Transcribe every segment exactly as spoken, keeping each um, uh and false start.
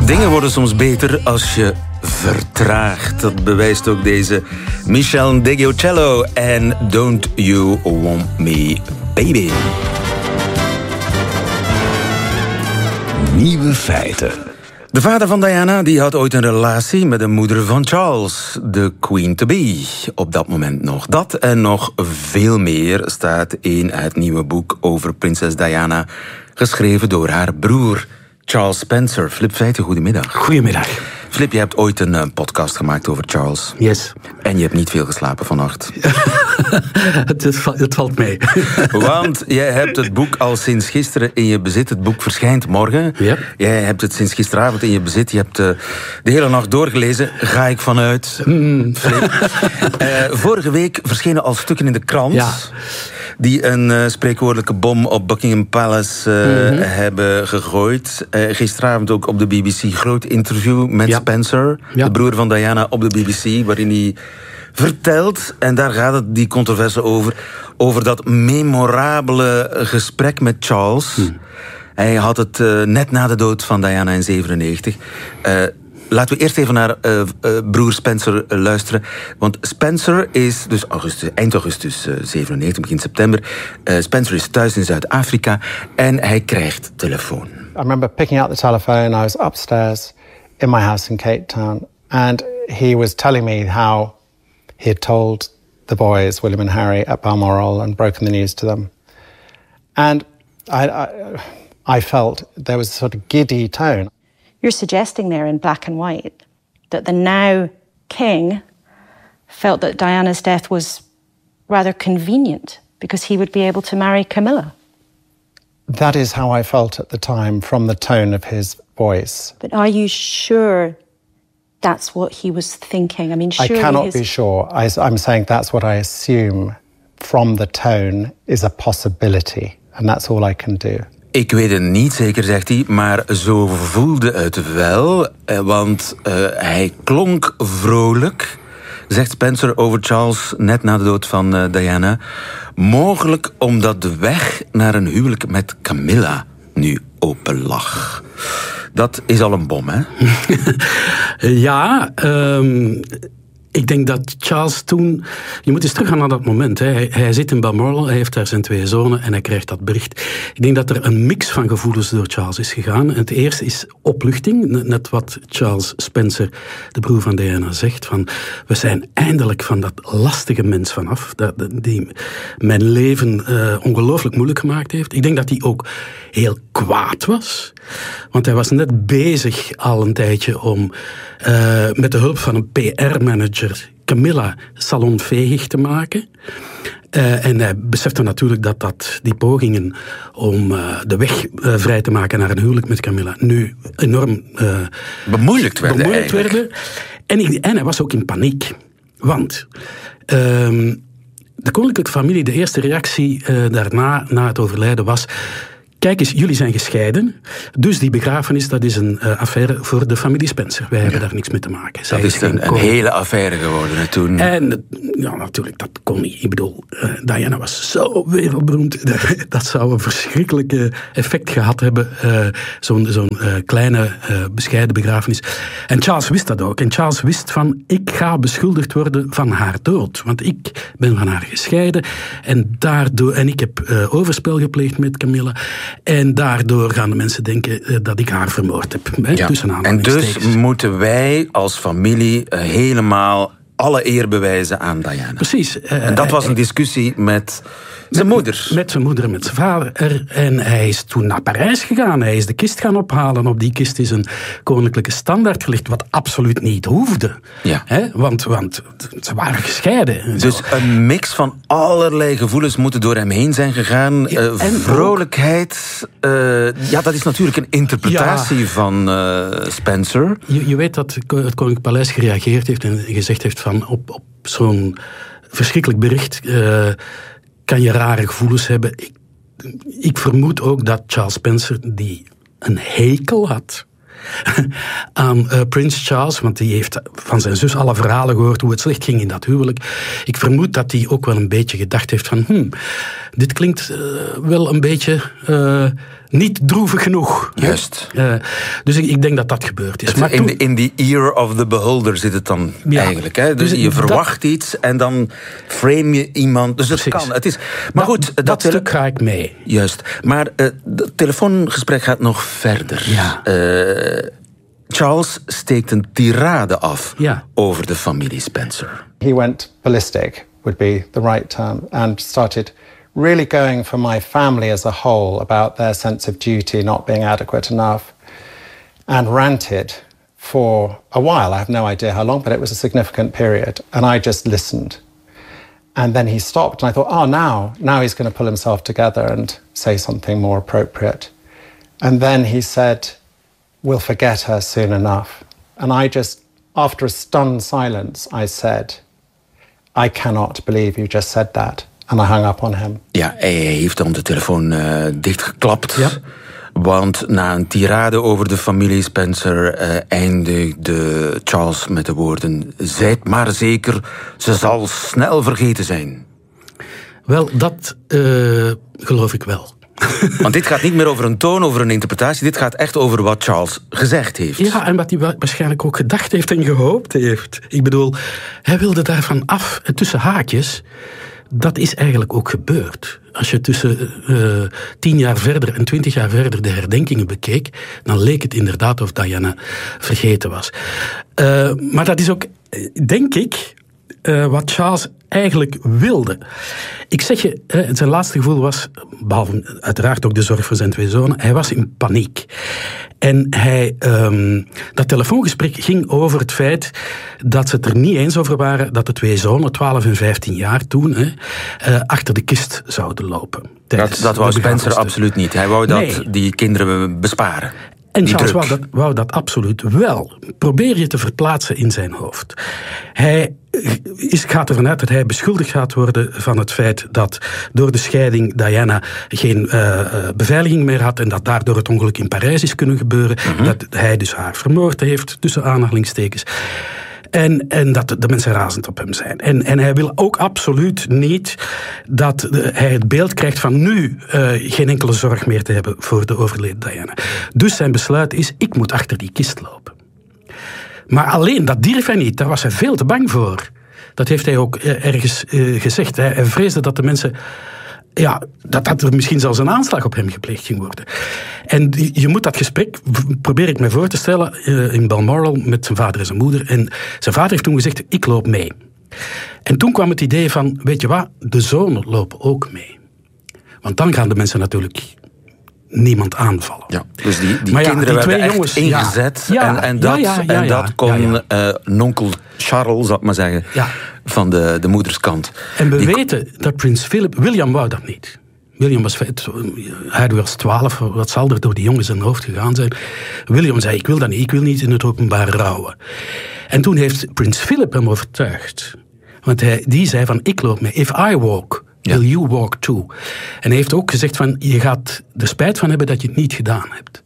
Dingen worden soms beter als je vertraagt. Dat bewijst ook deze Michel Deggiocello en Don't You Want Me Baby. Nieuwe feiten. De vader van Diana die had ooit een relatie met de moeder van Charles, de Queen-to-be. Op dat moment nog. Dat en nog veel meer staat in het nieuwe boek over prinses Diana, geschreven door haar broer Charles Spencer. Flip Feiten, goedemiddag. Goedemiddag. Flip, je hebt ooit een uh, podcast gemaakt over Charles. Yes. En je hebt niet veel geslapen vannacht. het, het, het valt mee. Want jij hebt het boek al sinds gisteren in je bezit. Het boek verschijnt morgen. Yep. Jij hebt het sinds gisteravond in je bezit. Je hebt uh, de hele nacht doorgelezen. Ga ik vanuit. Mm. Flip. uh, vorige week verschenen al stukken in de krant. Ja. Die een uh, spreekwoordelijke bom op Buckingham Palace uh, mm-hmm. hebben gegooid. Uh, gisteravond ook op de B B C groot interview met ja. Spencer, ja. de broer van Diana, op de B B C, waarin hij vertelt, en daar gaat het die controverse over, over dat memorabele gesprek met Charles. Mm. Hij had het uh, net na de dood van Diana in zevenennegentig. Uh, Laten we eerst even naar uh, uh, broer Spencer uh, luisteren. Want Spencer is, dus augustus, eind augustus uh, zevenennegentig, begin september. Uh, Spencer is thuis in Zuid-Afrika en hij krijgt telefoon. I remember picking up the telephone. I was upstairs in my house in Cape Town. And he was telling me how he had told the boys, William and Harry, at Balmoral and broken the news to them. And I, I, I felt there was a sort of giddy tone. You're suggesting there in black and white that the now king felt that Diana's death was rather convenient because he would be able to marry Camilla. That is how I felt at the time from the tone of his voice. But are you sure that's what he was thinking? I mean, surely I cannot his... be sure. I, I'm saying that's what I assume from the tone is a possibility. And that's all I can do. Ik weet het niet zeker, zegt hij, maar zo voelde het wel. Want uh, hij klonk vrolijk, zegt Spencer over Charles net na de dood van uh, Diana. Mogelijk omdat de weg naar een huwelijk met Camilla nu open lag. Dat is al een bom, hè? ja, um... Ik denk dat Charles toen... Je moet eens teruggaan naar dat moment. Hè. Hij, hij zit in Balmoral, hij heeft daar zijn twee zonen en hij krijgt dat bericht. Ik denk dat er een mix van gevoelens door Charles is gegaan. Het eerste is opluchting, net wat Charles Spencer, de broer van Diana, zegt. Van, we zijn eindelijk van dat lastige mens vanaf, dat, die mijn leven uh, ongelooflijk moeilijk gemaakt heeft. Ik denk dat hij ook heel kwaad was. Want hij was net bezig al een tijdje om uh, met de hulp van een P R-manager Camilla salonveeg te maken. Uh, en hij besefte natuurlijk dat, dat die pogingen om uh, de weg uh, vrij te maken naar een huwelijk met Camilla nu enorm uh, bemoeilijkt werden. Bemoeilijkt werden. En, ik, en hij was ook in paniek. Want uh, de koninklijke familie, de eerste reactie uh, daarna, na het overlijden was... Kijk eens, jullie zijn gescheiden, dus die begrafenis, dat is een uh, affaire voor de familie Spencer. Wij ja. hebben daar niks mee te maken. Zij dat is een, een hele affaire geworden hè, toen. En ja, natuurlijk, dat kon niet. Ik bedoel, uh, Diana was zo wereldberoemd. Dat zou een verschrikkelijke effect gehad hebben. Uh, zo'n zo'n uh, kleine, uh, bescheiden begrafenis. En Charles wist dat ook. En Charles wist van, ik ga beschuldigd worden van haar dood. Want ik ben van haar gescheiden. En, daardoor, en ik heb uh, overspel gepleegd met Camilla. En daardoor gaan de mensen denken uh, dat ik haar vermoord heb. Hè, ja. En dus moeten wij als familie uh, helemaal alle eer bewijzen aan Diana. Precies. Uh, en dat was een discussie met zijn moeder. Met zijn moeder en met zijn vader. En hij is toen naar Parijs gegaan. Hij is de kist gaan ophalen. Op die kist is een koninklijke standaard gelegd, wat absoluut niet hoefde. Ja. He? Want, want ze waren gescheiden. Dus een mix van allerlei gevoelens moeten door hem heen zijn gegaan. Ja, uh, vrolijkheid. Uh, ja, dat is natuurlijk een interpretatie ja. van uh, Spencer. Je, je weet dat het Koninklijk Paleis gereageerd heeft en gezegd heeft van op, op zo'n verschrikkelijk bericht... Uh, kan je rare gevoelens hebben. Ik, ik vermoed ook dat Charles Spencer, die een hekel had aan uh, Prins Charles, want die heeft van zijn zus alle verhalen gehoord hoe het slecht ging in dat huwelijk. Ik vermoed dat hij ook wel een beetje gedacht heeft van, hmm, dit klinkt uh, wel een beetje uh, niet droevig genoeg. Juist. Uh, dus ik, ik denk dat dat gebeurd is. Maar in, toen, de, in the ear of the beholder zit het dan ja, eigenlijk. Hè? Dus, dus je verwacht dat, iets en dan frame je iemand. Dus het precies. kan. Het is, maar dat, goed, dat, dat stuk tele- ga ik mee. Juist. Maar uh, het telefoongesprek gaat nog verder. Ja. Uh, Charles steekt een tirade af ja. over de familie Spencer. He went ballistic, would be the right term, and started really going for my family as a whole about their sense of duty not being adequate enough, and ranted for a while. I have no idea how long, but it was a significant period, and I just listened. And then he stopped, and I thought, oh, now, now he's going to pull himself together and say something more appropriate. And then he said, we'll forget her soon enough. And I just, after a stunned silence, I said, I cannot believe you just said that. And I hung up on him. Ja, hij heeft dan de telefoon uh, dichtgeklapt. Ja. Want na een tirade over de familie Spencer uh, eindigde Charles met de woorden: zijt maar zeker, ze zal snel vergeten zijn. Wel, dat uh, geloof ik wel. Want dit gaat niet meer over een toon, over een interpretatie. Dit gaat echt over wat Charles gezegd heeft. Ja, en wat hij waarschijnlijk ook gedacht heeft en gehoopt heeft. Ik bedoel, hij wilde daarvan af. En tussen haakjes, dat is eigenlijk ook gebeurd. Als je tussen uh, tien jaar verder en twintig jaar verder de herdenkingen bekeek, dan leek het inderdaad of Diana vergeten was. Uh, maar dat is ook, denk ik, uh, wat Charles eigenlijk wilde. Ik zeg je, uh, zijn laatste gevoel was, behalve uiteraard ook de zorg voor zijn twee zonen, hij was in paniek. En hij, um, dat telefoongesprek ging over het feit dat ze het er niet eens over waren dat de twee zonen, twaalf en vijftien jaar toen, hè, uh, achter de kist zouden lopen. Dat, dat wou Spencer absoluut niet. Hij wou dat nee. die kinderen besparen. En Charles wou dat, wou dat absoluut wel. Probeer je te verplaatsen in zijn hoofd. Hij is, gaat ervan uit dat hij beschuldigd gaat worden van het feit dat door de scheiding Diana geen uh, beveiliging meer had en dat daardoor het ongeluk in Parijs is kunnen gebeuren. Mm-hmm. Dat hij dus haar vermoord heeft, tussen aanhalingstekens. En, en dat de mensen razend op hem zijn. En, en hij wil ook absoluut niet dat de, hij het beeld krijgt van nu uh, geen enkele zorg meer te hebben voor de overleden Diana. Dus zijn besluit is, ik moet achter die kist lopen. Maar alleen, dat durf hij niet. Daar was hij veel te bang voor. Dat heeft hij ook uh, ergens uh, gezegd. Hij, hij vreesde dat de mensen... Ja, dat, dat er misschien zelfs een aanslag op hem gepleegd ging worden. En die, je moet dat gesprek, probeer ik me voor te stellen, uh, in Balmoral met zijn vader en zijn moeder. En zijn vader heeft toen gezegd, ik loop mee. En toen kwam het idee van, weet je wat, de zonen lopen ook mee. Want dan gaan de mensen natuurlijk niemand aanvallen. Ja, dus die, die maar ja, kinderen die twee werden jongens, echt ingezet. Ja, en, en, dat, ja, ja, ja, en dat kon ja, ja. Uh, nonkel Charles, zal ik maar zeggen, ja. van de, de moederskant. En we die weten dat prins Philip... William wou dat niet. William was... Hij was twaalf, wat zal er door die jongens in zijn hoofd gegaan zijn? William zei, ik wil dat niet, ik wil niet in het openbaar rouwen. En toen heeft prins Philip hem overtuigd. Want hij, die zei van, ik loop mee. If I walk... Will ja. you walk too? En hij heeft ook gezegd van, je gaat er spijt van hebben dat je het niet gedaan hebt.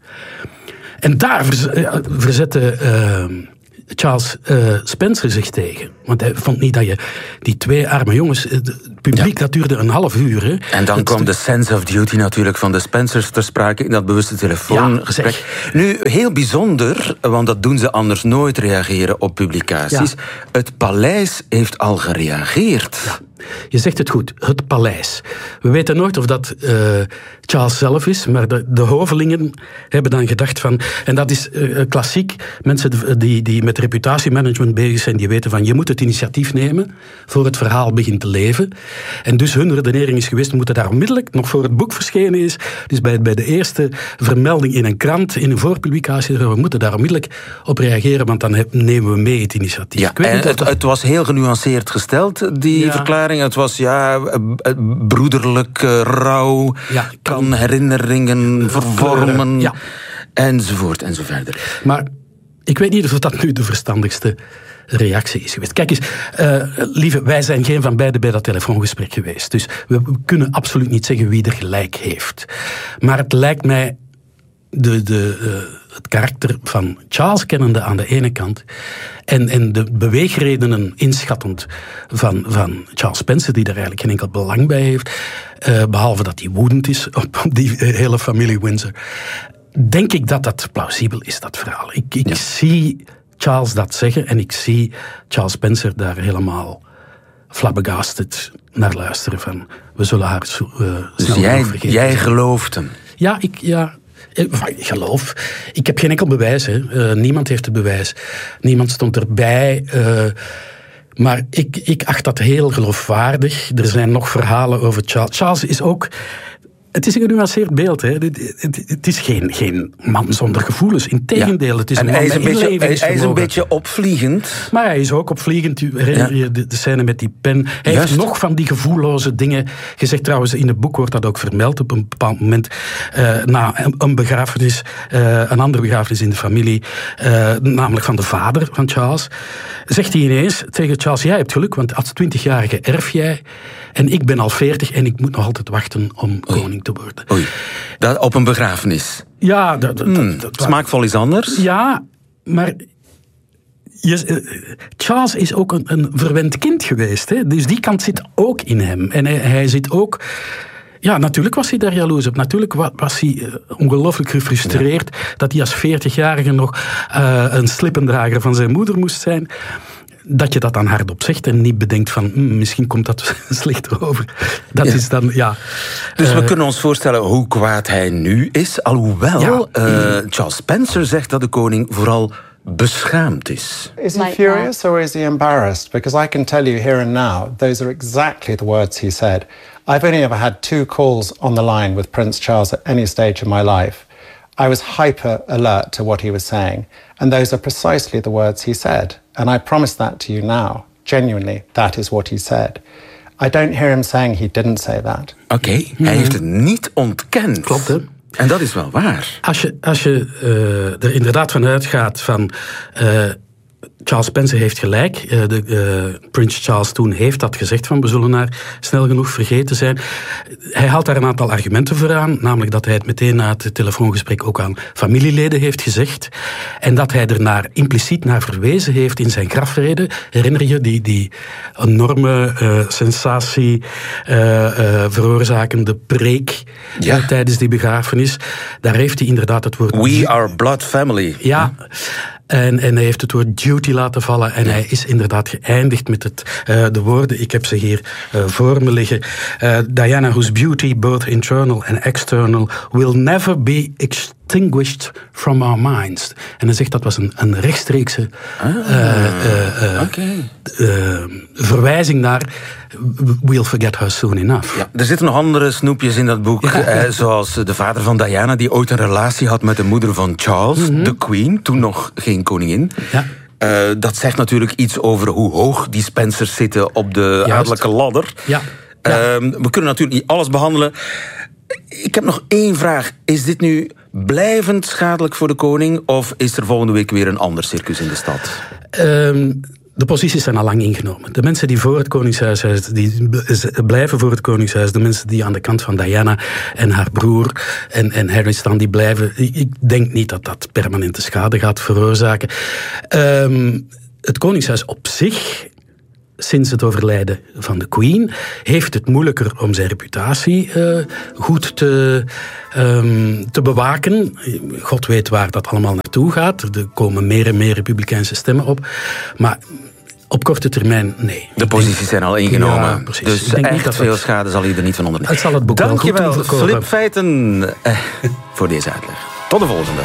En daar verzette uh, Charles uh, Spencer zich tegen. Want hij vond niet dat je die twee arme jongens... Het publiek, ja. dat duurde een half uur. Hè. En dan dat kwam de sense of duty natuurlijk van de Spencers ter sprake in dat bewuste telefoongesprek. Ja, nu, heel bijzonder, want dat doen ze anders nooit, reageren op publicaties. Ja. Het paleis heeft al gereageerd. Ja. Je zegt het goed, het paleis. We weten nooit of dat uh, Charles zelf is, maar de, de hovelingen hebben dan gedacht van... En dat is uh, klassiek. Mensen die, die met reputatiemanagement bezig zijn, die weten van... Je moet het initiatief nemen voor het verhaal begint te leven. En dus hun redenering is geweest... We moeten daar onmiddellijk, nog voor het boek verschenen is... Dus bij, bij de eerste vermelding in een krant, in een voorpublicatie... We moeten daar onmiddellijk op reageren, want dan nemen we mee het initiatief. Ja, Ik weet en niet het, dat... het was heel genuanceerd gesteld, die ja. verklaring. Het was ja, broederlijk, uh, rouw, ja, kan, kan herinneringen vervormen, ja. enzovoort en zo verder. Maar ik weet niet of dat nu de verstandigste reactie is geweest. Kijk eens, uh, lieve, wij zijn geen van beiden bij dat telefoongesprek geweest. Dus we kunnen absoluut niet zeggen wie er gelijk heeft. Maar het lijkt mij de, de, uh, het karakter van Charles kennende aan de ene kant en, en de beweegredenen inschattend van, van Charles Spencer, die daar eigenlijk geen enkel belang bij heeft, uh, behalve dat hij woedend is op die uh, hele familie Windsor, denk ik dat dat plausibel is, dat verhaal. Ik, ik ja. zie Charles dat zeggen en ik zie Charles Spencer daar helemaal flabbergasted naar luisteren van, we zullen haar uh, dus jij, jij gelooft hem? Ja, ik, ja, ik geloof. Ik heb geen enkel bewijs. Hè. Uh, niemand heeft het bewijs. Niemand stond erbij. Uh, maar ik, ik acht dat heel geloofwaardig. Er zijn nog verhalen over Charles. Charles is ook... Het is een genuanceerd beeld. Hè. Het, het, het is geen, geen man zonder gevoelens. Integendeel, het is en een man hij is een, met beetje, hij is een beetje opvliegend. Maar hij is ook opvliegend. U herinner je ja. de, de scène met die pen. Hij Juist. heeft nog van die gevoelloze dingen gezegd. Trouwens, in het boek wordt dat ook vermeld. Op een bepaald moment, uh, na een, een begrafenis, uh, een andere begrafenis in de familie, uh, namelijk van de vader van Charles, zegt hij ineens tegen Charles, jij hebt geluk, want als twintigjarige erf jij en ik ben al veertig en ik moet nog altijd wachten om Oei. koning te worden. Oei. Dat op een begrafenis? Ja. Dat, dat, hmm, dat, dat, smaakvol is anders? Ja, maar je, uh, Charles is ook een, een verwend kind geweest. Hè? Dus die kant zit ook in hem. En hij, hij zit ook... Ja, natuurlijk was hij daar jaloers op. Natuurlijk was hij uh, ongelooflijk gefrustreerd ja. dat hij als veertigjarige nog uh, een slippendrager van zijn moeder moest zijn. Dat je dat dan hardop zegt en niet bedenkt van mm, misschien komt dat slecht over. Dat ja. is dan, ja... Dus uh, we kunnen ons voorstellen hoe kwaad hij nu is. Alhoewel ja. uh, Charles Spencer zegt dat de koning vooral beschaamd is. Is he furious or is he embarrassed? Because I can tell you here and now, those are exactly the words he said. I've only ever had two calls on the line with Prince Charles at any stage of my life. I was hyper alert to what he was saying. And those are precisely the words he said. And I promise that to you now. Genuinely, that is what he said. I don't hear him saying he didn't say that. Oké, okay. mm-hmm. Hij heeft het niet ontkend. Klopt, hè? En dat is wel waar. Als je, als je uh, er inderdaad van uitgaat van... Uh, Charles Spencer heeft gelijk. Uh, de, uh, Prins Charles toen heeft dat gezegd van we zullen haar snel genoeg vergeten zijn. Hij haalt daar een aantal argumenten voor aan. Namelijk dat hij het meteen na het telefoongesprek ook aan familieleden heeft gezegd. En dat hij er naar, impliciet naar verwezen heeft in zijn grafrede. Herinner je die, die enorme uh, sensatie uh, uh, veroorzakende preek ja. uh, tijdens die begrafenis. Daar heeft hij inderdaad het woord... We are blood family. Ja. Hm? En, en hij heeft het woord duty laten vallen. En hij is inderdaad geëindigd met het, uh, de woorden, ik heb ze hier uh, voor me liggen. Uh, Diana, whose beauty, both internal and external, will never be extinguished from our minds. En hij zegt dat was een, een rechtstreekse ah, uh, uh, uh, okay. uh, verwijzing naar we'll forget her soon enough. Ja, er zitten nog andere snoepjes in dat boek. Ja. Eh, zoals de vader van Diana, die ooit een relatie had met de moeder van Charles, mm-hmm. de Queen, toen nog geen koningin. Ja. Uh, dat zegt natuurlijk iets over hoe hoog die Spencers zitten op de Juist. adellijke ladder. Ja. Ja. Uh, we kunnen natuurlijk niet alles behandelen. Ik heb nog één vraag. Is dit nu blijvend schadelijk voor de koning? Of is er volgende week weer een ander circus in de stad? Um, de posities zijn al lang ingenomen. De mensen die voor het Koningshuis zijn, die blijven voor het Koningshuis. De mensen die aan de kant van Diana en haar broer en, en Harry staan, die blijven. Ik denk niet dat dat permanente schade gaat veroorzaken. Um, het Koningshuis op zich, sinds het overlijden van de Queen, heeft het moeilijker om zijn reputatie uh, goed te, um, te bewaken. God weet waar dat allemaal naartoe gaat. Er komen meer en meer republikeinse stemmen op. Maar op korte termijn, nee. De posities zijn al ingenomen. Ja, precies. Dus ik denk echt niet dat veel dat... schade zal hij er niet van ondernemen. Het zal het boek Dank wel goed je wel, verkopen. Flip Feiten, eh, voor deze uitleg. Tot de volgende.